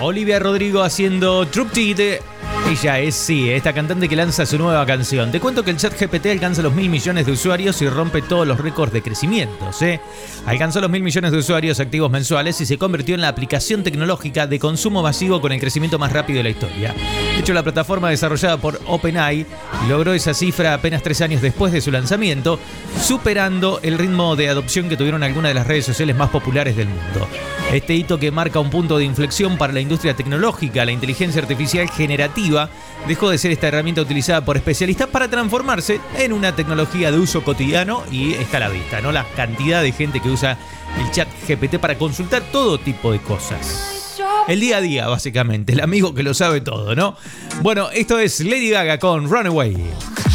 Olivia Rodrigo haciendo Truptide. Ella es, esta cantante que lanza su nueva canción. Te cuento que el ChatGPT alcanza los 1.000 millones de usuarios y rompe todos los récords de crecimiento. Alcanzó los 1.000 millones de usuarios activos mensuales y se convirtió en la aplicación tecnológica de consumo masivo con el crecimiento más rápido de la historia. De hecho, la plataforma desarrollada por OpenAI logró esa cifra apenas 3 años después de su lanzamiento, superando el ritmo de adopción que tuvieron algunas de las redes sociales más populares del mundo. Este hito, que marca un punto de inflexión para la industria tecnológica, la inteligencia artificial generativa, dejó de ser esta herramienta utilizada por especialistas para transformarse en una tecnología de uso cotidiano y escalavista, ¿no? La cantidad de gente que usa el chat GPT para consultar todo tipo de cosas. El día a día, básicamente, el amigo que lo sabe todo, ¿no? Bueno, esto es Lady Gaga con Runaway.